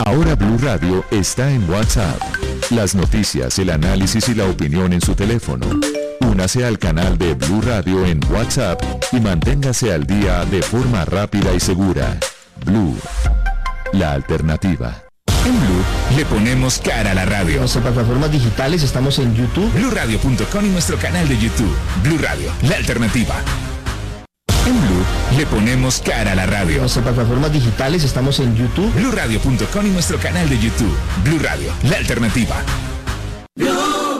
Ahora Blue Radio está en WhatsApp. Las noticias, el análisis y la opinión en su teléfono. Únase al canal de Blue Radio en WhatsApp y manténgase al día de forma rápida y segura. Blue, la alternativa. En Blue le ponemos cara a la radio. En nuestras plataformas digitales estamos en YouTube, BlueRadio.com y nuestro canal de YouTube. Blue Radio, la alternativa. En Blue le ponemos cara a la radio. En nuestras plataformas digitales estamos en YouTube, BlueRadio.com y nuestro canal de YouTube. Blue Radio, la alternativa. Blue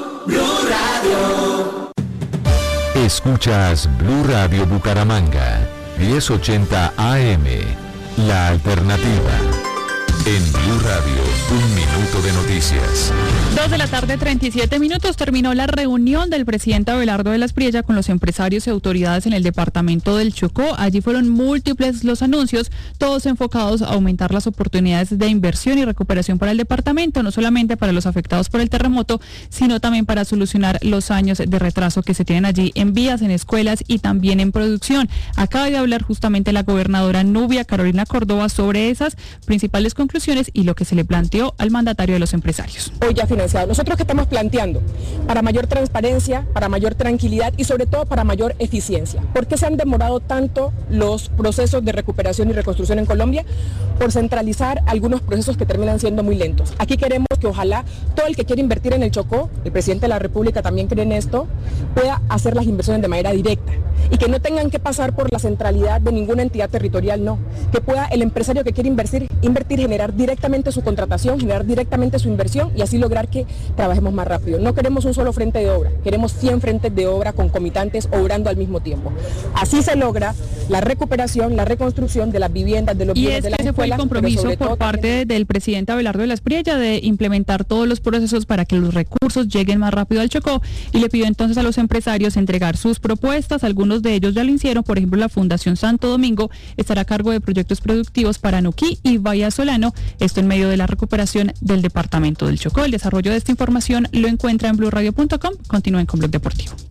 Radio. Escuchas Blue Radio Bucaramanga, 1080 AM, la alternativa. En Blue Radio, 1 minuto de noticias. 2:37 p.m. Terminó la reunión del presidente Abelardo de la Espriella con los empresarios y autoridades en el departamento del Chocó. Allí fueron múltiples los anuncios, todos enfocados a aumentar las oportunidades de inversión y recuperación para el departamento, no solamente para los afectados por el terremoto, sino también para solucionar los años de retraso que se tienen allí en vías, en escuelas y también en producción. Acaba de hablar justamente la gobernadora Nubia Carolina Córdoba sobre esas principales conclusiones y lo que se le planteó al mandatario de los empresarios. Hoy ya financiado. Nosotros que estamos planteando para mayor transparencia, para mayor tranquilidad y sobre todo para mayor eficiencia. ¿Por qué se han demorado tanto los procesos de recuperación y reconstrucción en Colombia? Por centralizar algunos procesos que terminan siendo muy lentos. Aquí queremos que ojalá todo el que quiere invertir en el Chocó, el presidente de la República también cree en esto, pueda hacer las inversiones de manera directa y que no tengan que pasar por la centralidad de ninguna entidad territorial, no. Que pueda el empresario que quiere invertir, generar directamente su contratación, generar directamente su inversión y así lograr que trabajemos más rápido. No queremos un solo frente de obra, queremos 100 frentes de obra concomitantes obrando al mismo tiempo. Así se logra la recuperación, la reconstrucción de las viviendas, de los bienes de las escuelas. Y ese fue el compromiso por parte del presidente Abelardo de la Espriella de implementar todos los procesos para que los recursos lleguen más rápido al Chocó y le pidió entonces a los empresarios entregar sus propuestas. Algunos de ellos ya lo hicieron, por ejemplo la Fundación Santo Domingo estará a cargo de proyectos productivos para Nuquí y Bahía Solano, esto en medio de la recuperación del departamento del Chocó. El desarrollo de esta información lo encuentra en BlueRadio.com. Continúen con Blog Deportivo.